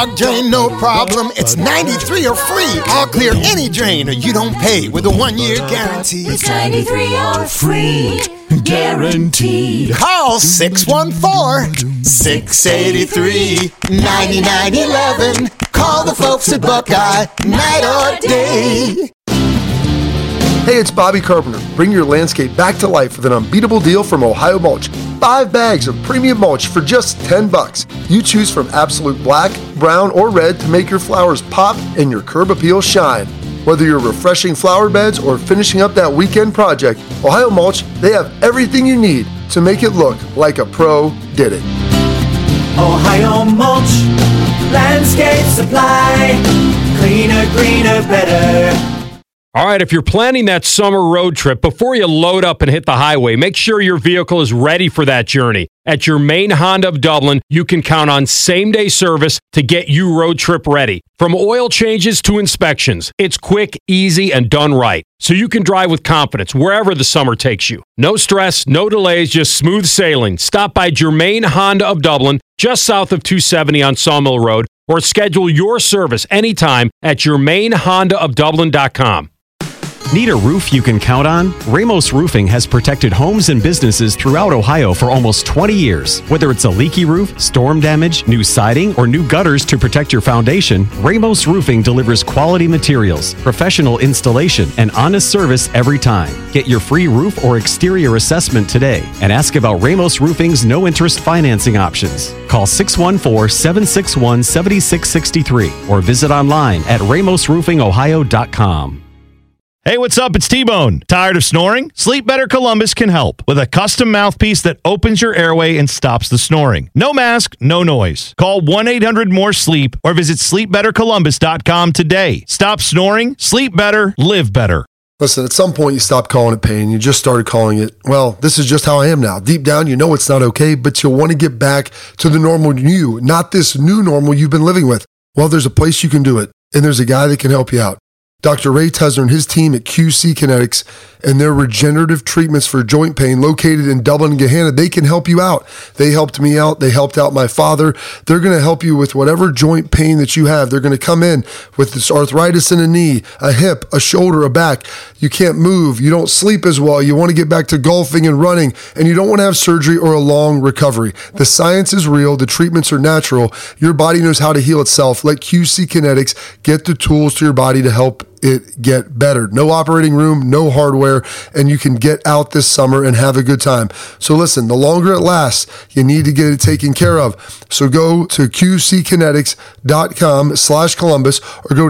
clogged drain, no problem. It's 93 or free. I'll clear any drain or you don't pay with a 1-year guarantee. It's 93 or free. Guaranteed. Call 614-683-9911. Call the folks at Buckeye, night or day. Hey, it's Bobby Carpenter. Bring your landscape back to life with an unbeatable deal from Ohio Mulch. 5 bags of premium mulch for just $10. You choose from absolute black, brown, or red to make your flowers pop and your curb appeal shine. Whether you're refreshing flower beds or finishing up that weekend project, Ohio Mulch, they have everything you need to make it look like a pro did it. Ohio Mulch, landscape supply, cleaner, greener, better. All right, if you're planning that summer road trip, before you load up and hit the highway, make sure your vehicle is ready for that journey. At your main Honda of Dublin, you can count on same-day service to get you road trip ready. From oil changes to inspections, it's quick, easy, and done right. So you can drive with confidence wherever the summer takes you. No stress, no delays, just smooth sailing. Stop by Germain Honda of Dublin, just south of 270 on Sawmill Road, or schedule your service anytime at germainhondaofdublin.com. Need a roof you can count on? Ramos Roofing has protected homes and businesses throughout Ohio for almost 20 years. Whether it's a leaky roof, storm damage, new siding, or new gutters to protect your foundation, Ramos Roofing delivers quality materials, professional installation, and honest service every time. Get your free roof or exterior assessment today and ask about Ramos Roofing's no-interest financing options. Call 614-761-7663 or visit online at ramosroofingohio.com. Hey, what's up? It's T-Bone. Tired of snoring? Sleep Better Columbus can help with a custom mouthpiece that opens your airway and stops the snoring. No mask, no noise. Call 1-800-MORE-SLEEP or visit sleepbettercolumbus.com today. Stop snoring, sleep better, live better. Listen, at some point you stop calling it pain. You just started calling it, well, this is just how I am now. Deep down, you know it's not okay, but you'll want to get back to the normal you, not this new normal you've been living with. Well, there's a place you can do it, and there's a guy that can help you out. Dr. Ray Tesner and his team at QC Kinetics and their regenerative treatments for joint pain located in Dublin and Gahanna, they can help you out. They helped me out. They helped out my father. They're going to help you with whatever joint pain that you have. They're going to come in with this arthritis in a knee, a hip, a shoulder, a back. You can't move. You don't sleep as well. You want to get back to golfing and running, and you don't want to have surgery or a long recovery. The science is real. The treatments are natural. Your body knows how to heal itself. Let QC Kinetics get the tools to your body to help it get better. No operating room, no hardware, and you can get out this summer and have a good time. So listen, the longer it lasts, you need to get it taken care of. So go to qckinetics.com/Columbus or go to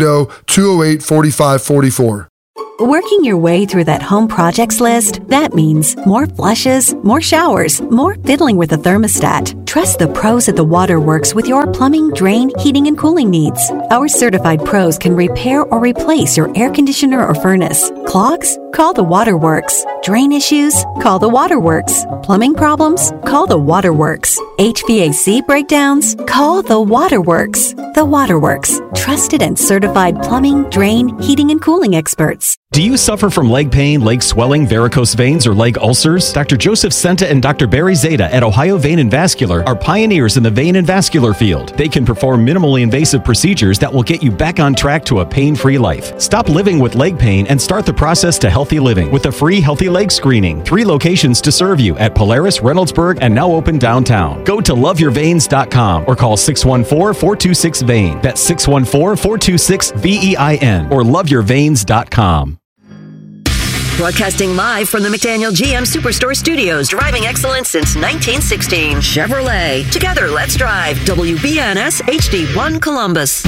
380-208-4544. Working your way through that home projects list, that means more flushes, more showers, more fiddling with the thermostat. Trust the pros at the Waterworks with your plumbing, drain, heating, and cooling needs. Our certified pros can repair or replace your air conditioner or furnace. Clogs? Call the Waterworks. Drain issues? Call the Waterworks. Plumbing problems? Call the Waterworks. HVAC breakdowns? Call the Waterworks. The Waterworks. Trusted and certified plumbing, drain, heating, and cooling experts. Do you suffer from leg pain, leg swelling, varicose veins, or leg ulcers? Dr. Joseph Senta and Dr. Barry Zeta at Ohio Vein and Vascular are pioneers in the vein and vascular field. They can perform minimally invasive procedures that will get you back on track to a pain-free life. Stop living with leg pain and start the process to healthy living with a free healthy leg screening. 3 locations to serve you at Polaris, Reynoldsburg, and now open downtown. Go to loveyourveins.com or call 614-426-VEIN. That's 614-426-VEIN or loveyourveins.com. Broadcasting live from the McDaniel GM Superstore Studios, driving excellence since 1916. Chevrolet. Together, let's drive. WBNS HD1 Columbus.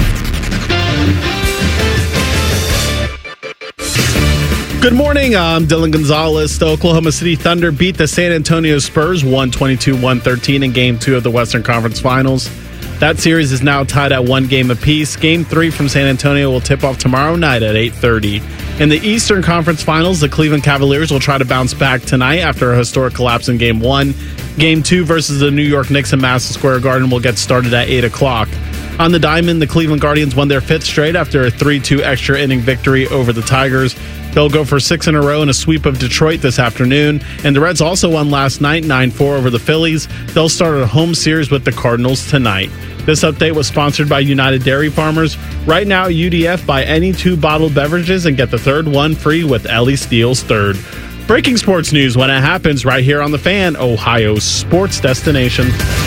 Good morning. I'm Dylan Gonzalez. The Oklahoma City Thunder beat the San Antonio Spurs 122-113 in Game 2 of the Western Conference Finals. That series is now tied at 1 game apiece. Game 3 from San Antonio will tip off tomorrow night at 8:30. In the Eastern Conference Finals, the Cleveland Cavaliers will try to bounce back tonight after a historic collapse in Game 1. Game 2 versus the New York Knicks in Madison Square Garden will get started at 8 o'clock. On the diamond, the Cleveland Guardians won their 5th straight after a 3-2 extra inning victory over the Tigers. They'll go for 6 in a row in a sweep of Detroit this afternoon. And the Reds also won last night, 9-4 over the Phillies. They'll start a home series with the Cardinals tonight. This update was sponsored by United Dairy Farmers. Right now at UDF, buy any 2 bottled beverages and get the third one free with Ellie Steele's third. Breaking sports news when it happens right here on The Fan, Ohio's sports destination.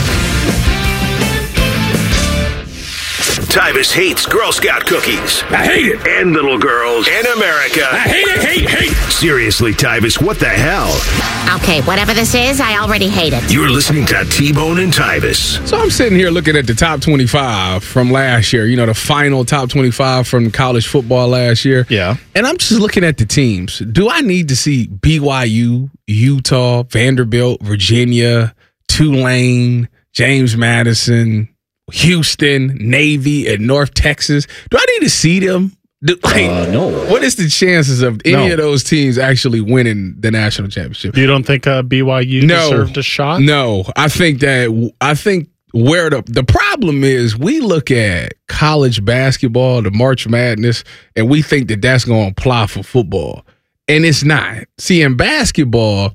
Tyvis hates Girl Scout cookies. I hate it. And little girls. And America. I hate it, hate. Seriously, Tyvis, what the hell? Okay, whatever this is, I already hate it. You're listening to T-Bone and Tyvis. So I'm sitting here looking at the top 25 from last year, the final top 25 from college football last year. Yeah. And I'm just looking at the teams. Do I need to see BYU, Utah, Vanderbilt, Virginia, Tulane, James Madison, Houston, Navy, and North Texas? Do I need to see them? No. What is the chances of any of those teams actually winning the national championship? You don't think BYU deserved a shot? No. I think where the problem is, we look at college basketball, the March Madness, and we think that that's going to apply for football. And it's not. See, in basketball,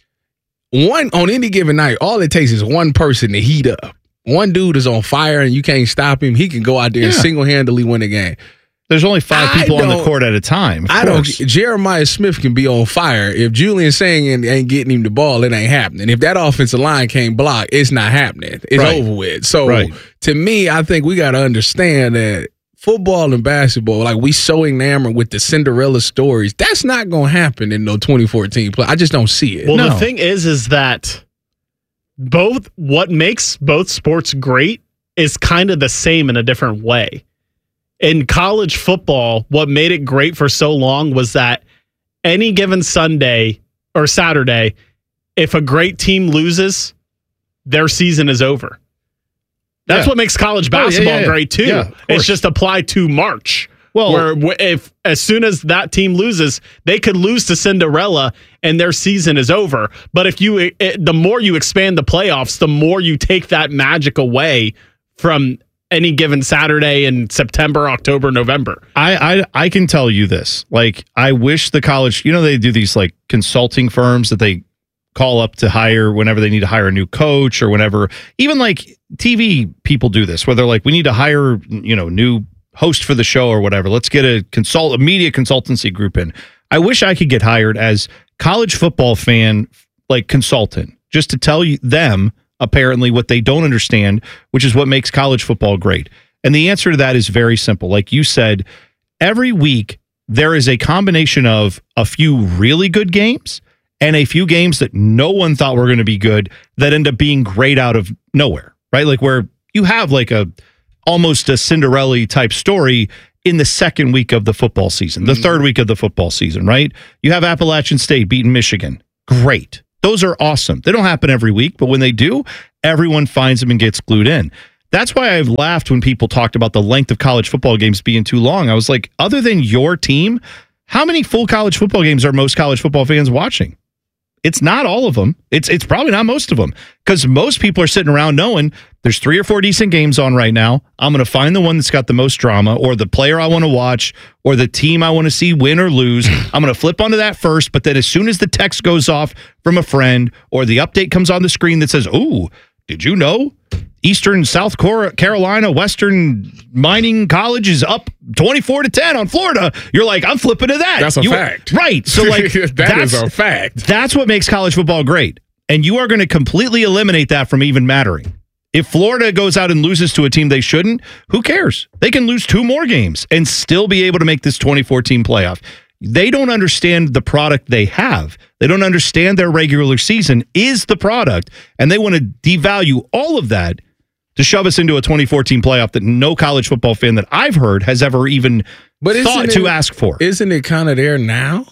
on any given night, all it takes is one person to heat up. One dude is on fire and you can't stop him. He can go out there and single-handedly win a game. There's only 5 people on the court at a time. Jeremiah Smith can be on fire. If Julian Sang ain't getting him the ball, it ain't happening. If that offensive line can't block, it's not happening. It's over with. So to me, I think we got to understand that football and basketball, like we so enamored with the Cinderella stories, that's not going to happen in no 2014 play. I just don't see it. Well, the thing is that what makes both sports great is kind of the same in a different way. In college football, what made it great for so long was that any given Sunday or Saturday, if a great team loses, their season is over. That's what makes college basketball great too. Yeah, it's just applied to March. Well, where if as soon as that team loses, they could lose to Cinderella and their season is over. But if the more you expand the playoffs, the more you take that magic away from any given Saturday in September, October, November. I can tell you this. Like, I wish the college, they do these like consulting firms that they call up to hire whenever they need to hire a new coach or whenever, even like TV people do this, where they're like, we need to hire, new host for the show or whatever. Let's get a media consultancy group in. I wish I could get hired as college football fan, like consultant, just to tell them apparently what they don't understand, which is what makes college football great. And the answer to that is very simple. Like you said, every week there is a combination of a few really good games and a few games that no one thought were going to be good that end up being great out of nowhere, right? Like where you have like almost a Cinderella type story in the second week of the football season, the third week of the football season, right? You have Appalachian State beating Michigan. Great. Those are awesome. They don't happen every week, but when they do, everyone finds them and gets glued in. That's why I've laughed when people talked about the length of college football games being too long. I was like, other than your team, how many full college football games are most college football fans watching? It's not all of them. It's probably not most of them, because most people are sitting around knowing there's 3 or 4 decent games on right now. I'm going to find the one that's got the most drama, or the player I want to watch, or the team I want to see win or lose. I'm going to flip onto that first, but then as soon as the text goes off from a friend or the update comes on the screen that says, "Oh, did you know Eastern South Carolina Western Mining College is up 24-10 on Florida," you're like, I'm flipping to that. That's a fact. Right. So like that's a fact. That's what makes college football great. And you are going to completely eliminate that from even mattering. If Florida goes out and loses to a team they shouldn't, who cares? They can lose 2 more games and still be able to make this 2014 playoff. They don't understand the product they have. They don't understand their regular season is the product, and they want to devalue all of that to shove us into a 2014 playoff that no college football fan that I've heard has ever even thought to ask for. Isn't it kind of there now?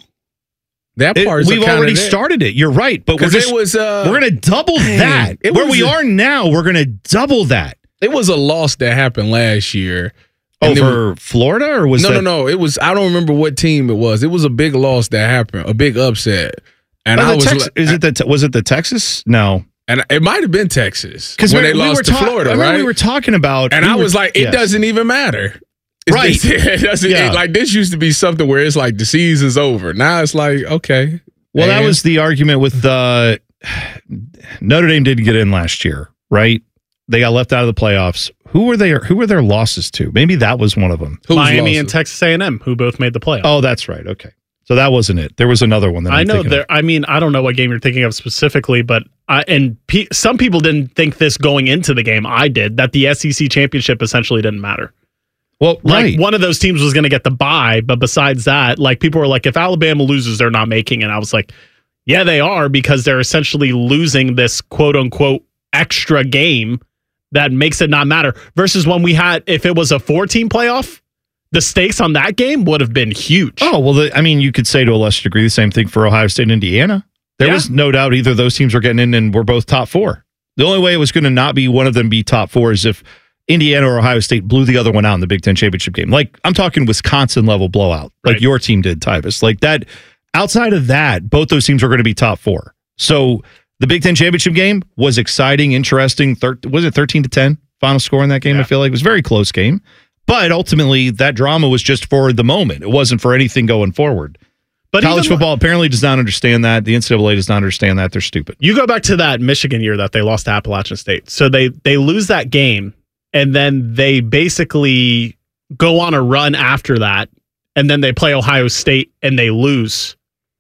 That part we've already started it. You're right, but we're going to double that. Where we are now, we're going to double that. It was a loss that happened last year. Over Florida, or was no? It was. I don't remember what team it was. It was a big loss that happened, a big upset. And was it the Texas? No. And it might have been Texas because when they lost to Florida, right? We were talking about, and I was like, it doesn't even matter, right? It doesn't. Like, this used to be something where it's like the season's over. Now it's like, okay. Well, that was the argument with Notre Dame didn't get in last year, right? They got left out of the playoffs. Who were their losses to? Maybe that was one of them. Miami and Texas A&M, who both made the playoffs. Oh, that's right. Okay. So that wasn't it. There was another one that I know there. I mean, I don't know what game you're thinking of specifically, but some people didn't think this going into the game. I did, that the SEC championship essentially didn't matter. Well, right. Like, one of those teams was going to get the bye, but besides that, like, people were like, if Alabama loses, they're not making it. And I was like, yeah, they are, because they're essentially losing this quote unquote extra game that makes it not matter. Versus when we had, if it was a 4-team playoff, the stakes on that game would have been huge. Oh, well, you could say to a lesser degree the same thing for Ohio State and Indiana. There was no doubt either of those teams were getting in and were both top 4. The only way it was going to not be one of them be top 4 is if Indiana or Ohio State blew the other one out in the Big Ten championship game. Like, I'm talking Wisconsin level blowout, like your team did, Tyvis. Like that. Outside of that, both those teams were going to be top 4. So the Big Ten championship game was exciting, interesting. Was it 13-10 final score in that game? Yeah. I feel like it was a very close game. But ultimately, that drama was just for the moment. It wasn't for anything going forward. But college football apparently does not understand that. The NCAA does not understand that. They're stupid. You go back to that Michigan year that they lost to Appalachian State. So they lose that game, and then they basically go on a run after that, and then they play Ohio State, and they lose.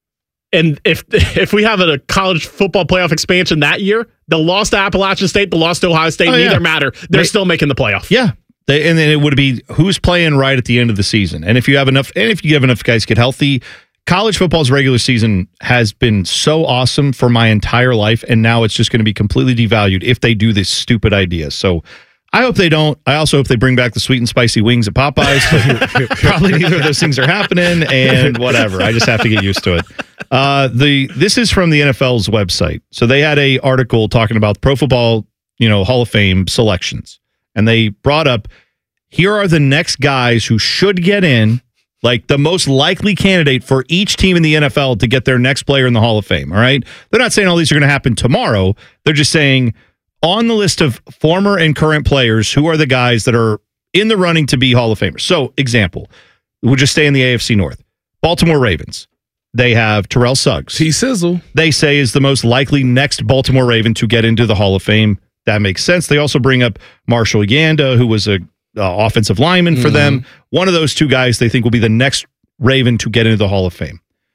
And if we have a college football playoff expansion that year, the loss to Appalachian State, the loss to Ohio State, neither matter. They're still making the playoff. Yeah. And then it would be who's playing right at the end of the season. And if you have enough guys get healthy, college football's regular season has been so awesome for my entire life. And now it's just going to be completely devalued if they do this stupid idea. So I hope they don't. I also hope they bring back the sweet and spicy wings at Popeyes. Probably neither of those things are happening, and whatever. I just have to get used to it. This is from the NFL's website. So they had a article talking about Pro Football, Hall of Fame selections. And they brought up, here are the next guys who should get in, like the most likely candidate for each team in the NFL to get their next player in the Hall of Fame. All right. They're not saying all these are going to happen tomorrow. They're just saying on the list of former and current players, who are the guys that are in the running to be Hall of Famers. So, example, we'll just stay in the AFC North. Baltimore Ravens. They have Terrell Suggs. T-Sizzle. They say is the most likely next Baltimore Raven to get into the Hall of Fame. That makes sense. They also bring up Marshall Yanda, who was a offensive lineman for them. One of those two guys they think will be the next Raven to get into the Hall of Fame.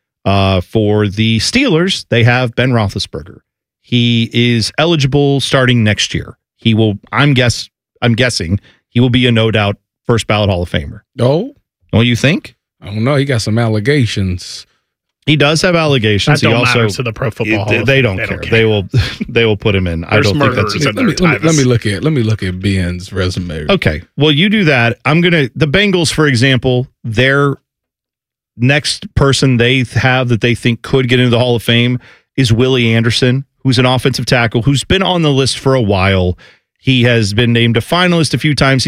For the Steelers, they have Ben Roethlisberger. He is eligible starting next year. He will. I'm guessing he will be a no doubt first ballot Hall of Famer. Oh, don't you think? I don't know. He got some allegations. He does have allegations. That don't matter to the Pro Football Hall of Fame. They don't care. They will put him in. I don't think that's let me look at Ben's resume. Okay. Well, you do that. The Bengals, for example, their next person they have that they think could get into the Hall of Fame is Willie Anderson, who's an offensive tackle who's been on the list for a while. He has been named a finalist a few times.